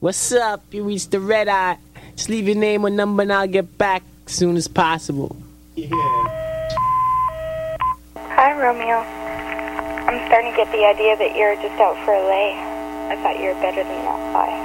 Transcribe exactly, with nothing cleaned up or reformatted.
What's up? You reached the red eye. Just leave your name or number and I'll get back as soon as possible. Yeah. Hi, Romeo. I'm starting to get the idea that you're just out for a lay. I thought you were better than that. Bye.